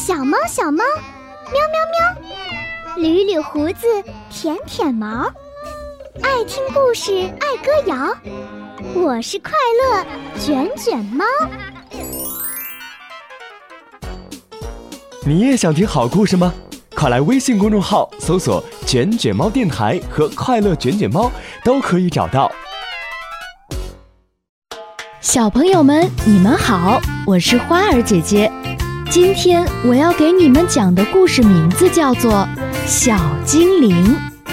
小猫小猫，喵喵喵，捋捋胡子，舔舔毛，爱听故事，爱歌谣。我是快乐卷卷猫。 你也想听好故事吗？快来微信公众号搜索卷卷猫电台和快乐卷卷猫，都可以找到。 小朋友们，你们好，我是花儿姐姐。今天我要给你们讲的故事名字叫做《小精灵》。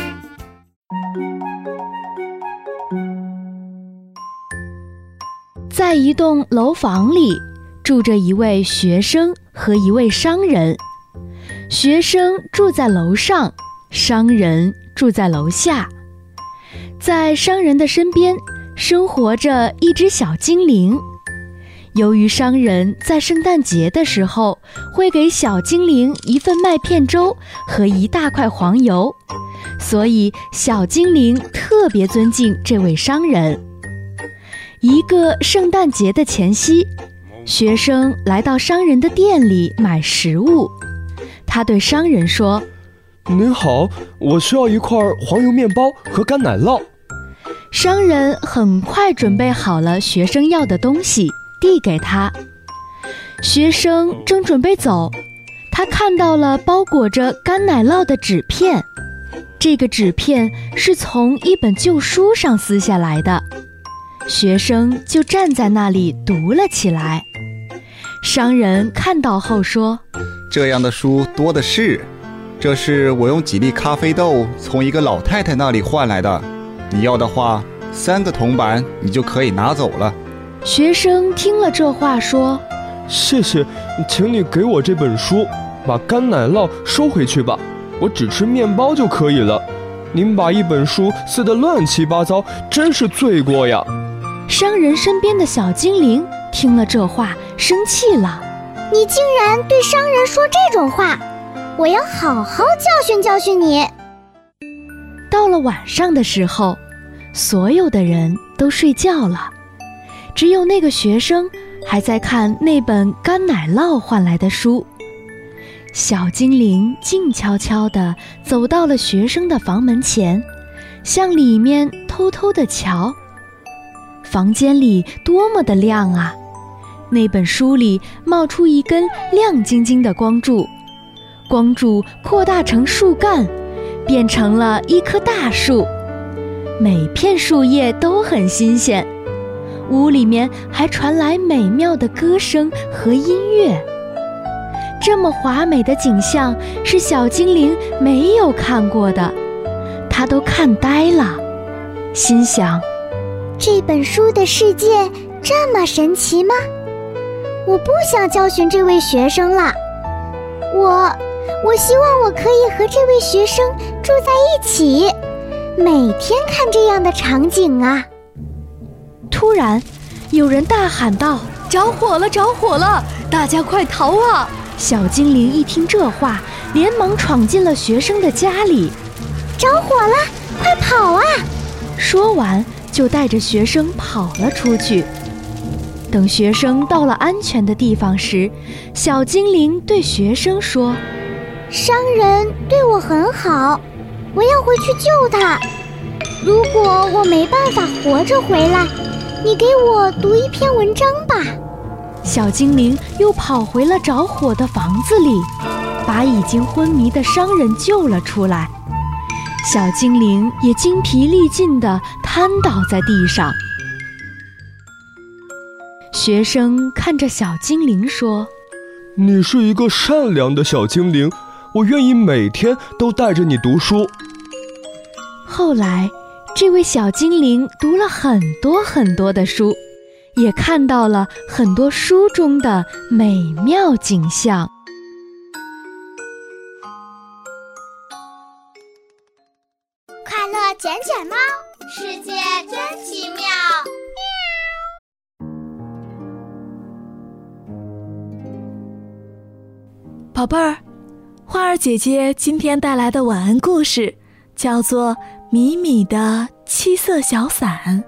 在一栋楼房里，住着一位学生和一位商人。学生住在楼上，商人住在楼下。在商人的身边生活着一只小精灵。由于商人在圣诞节的时候会给小精灵一份麦片粥和一大块黄油，所以小精灵特别尊敬这位商人。一个圣诞节的前夕，学生来到商人的店里买食物。他对商人说：“ 您好，我需要一块黄油面包和干奶酪。” 商人很快准备好了学生要的东西，递给他。学生正准备走，他看到了包裹着干奶酪的纸片。这个纸片是从一本旧书上撕下来的。学生就站在那里读了起来。商人看到后说：“ 这样的书多的是，这是我用几粒咖啡豆从一个老太太那里换来的。你要的话，3个铜板你就可以拿走了。” 学生听了这话说：“ 谢谢，请你给我这本书，把干奶酪收回去吧，我只吃面包就可以了。您把一本书撕得乱七八糟，真是罪过呀。” 商人身边的小精灵听了这话，生气了：“ 你竟然对商人说这种话，我要好好教训教训你。” 到了晚上的时候，所有的人都睡觉了，只有那个学生还在看那本干奶酪换来的书。小精灵静悄悄地走到了学生的房门前，向里面偷偷地瞧。房间里多么的亮啊！那本书里冒出一根亮晶晶的光柱，光柱扩大成树干，变成了一棵大树。每片树叶都很新鲜，屋里面还传来美妙的歌声和音乐。这么华美的景象是小精灵没有看过的，他都看呆了，心想： 这本书的世界这么神奇吗？我不想教训这位学生了，我希望我可以和这位学生住在一起，每天看这样的场景啊！ 突然，有人大喊道：“着火了，着火了！大家快逃啊！”小精灵一听这话，连忙闯进了学生的家里。 “着火了，快跑啊！” 说完，就带着学生跑了出去。等学生到了安全的地方时，小精灵对学生说：“ 商人对我很好，我要回去救他。如果我没办法活着回来，你给我读一篇文章吧。” 小精灵又跑回了着火的房子里，把已经昏迷的商人救了出来。小精灵也精疲力尽地瘫倒在地上。学生看着小精灵说：“ 你是一个善良的小精灵，我愿意每天都带着你读书。” 后来，这位小精灵读了很多很多的书，也看到了很多书中的美妙景象。 快乐卷卷猫，世界真奇妙。 宝贝儿，花儿姐姐今天带来的晚安故事叫做《米米的七色小伞》。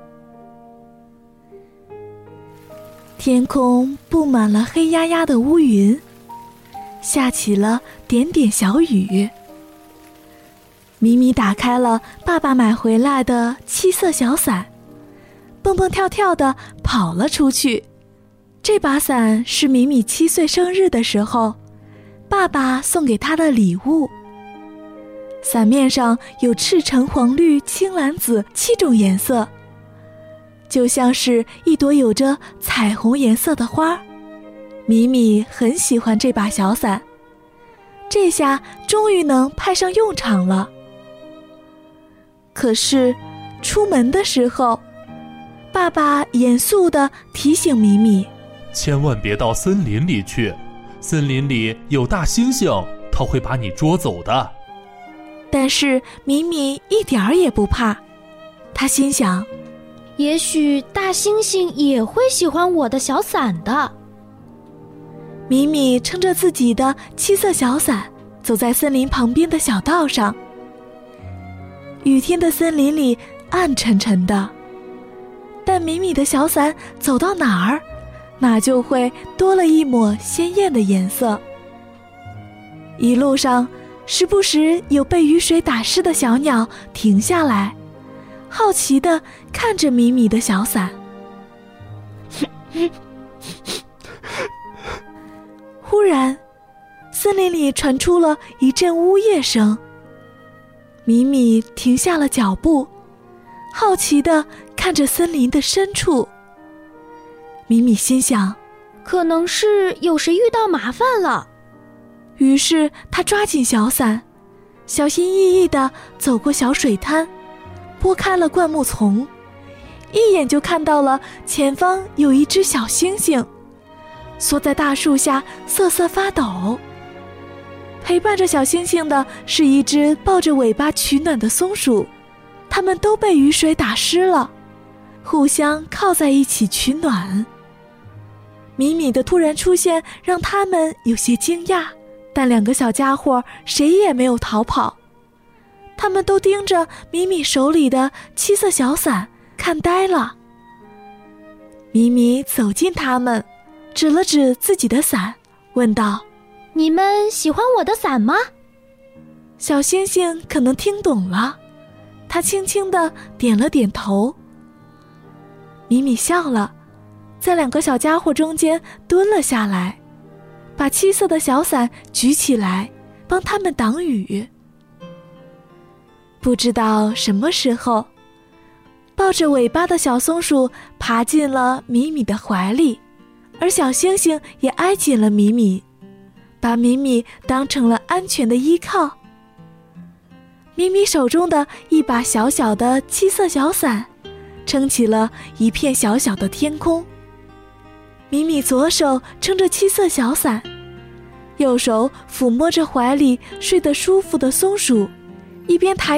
天空布满了黑压压的乌云， 下起了点点小雨。米米打开了爸爸买回来的七色小伞，蹦蹦跳跳地跑了出去。这把伞是米米7岁生日的时候，爸爸送给他的礼物。伞面上有赤橙黄绿青蓝紫7种颜色，就像是一朵有着彩虹颜色的花。米米很喜欢这把小伞，这下终于能派上用场了。可是出门的时候，爸爸严肃地提醒米米， 千万别到森林里去，森林里有大猩猩，它会把你捉走的。 但是米米一点儿也不怕，他心想， 也许大猩猩也会喜欢我的小伞的。 米米撑着自己的7色小伞，走在森林旁边的小道上。雨天的森林里暗沉沉的，但米米的小伞走到哪儿，哪就会多了一抹鲜艳的颜色。一路上时不时有被雨水打湿的小鸟停下来，好奇地看着米米的小伞。忽然，森林里传出了一阵呜咽声。米米停下了脚步，好奇地看着森林的深处。米米心想， 可能是有谁遇到麻烦了。 于是他抓紧小伞，小心翼翼地走过小水滩，拨开了灌木丛，一眼就看到了前方有一只小猩猩，缩在大树下瑟瑟发抖。陪伴着小猩猩的是一只抱着尾巴取暖的松鼠，它们都被雨水打湿了，互相靠在一起取暖。米米的突然出现让他们有些惊讶，但2个小家伙谁也没有逃跑，他们都盯着米米手里的7色小伞看呆了。米米走近他们，指了指自己的伞，问道， 你们喜欢我的伞吗？ 小猩猩可能听懂了，他轻轻地点了点头。米米笑了，在2个小家伙中间蹲了下来，把7色的小伞举起来，帮他们挡雨。不知道什么时候，抱着尾巴的小松鼠爬进了米米的怀里，而小猩猩也挨紧了米米，把米米当成了安全的依靠。米米手中的一把小小的7色小伞，撑起了一片小小的天空。米米左手撑着7色小伞，右手抚摸着怀里睡得舒服的松鼠，一边抬